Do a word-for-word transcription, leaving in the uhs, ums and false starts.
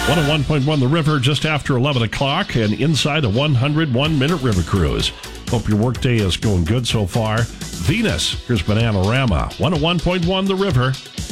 one oh one point one The River, just after eleven o'clock, and inside a one hundred one minute river cruise. Hope your workday is going good so far. Venus, here's Bananarama. one oh one point one The River.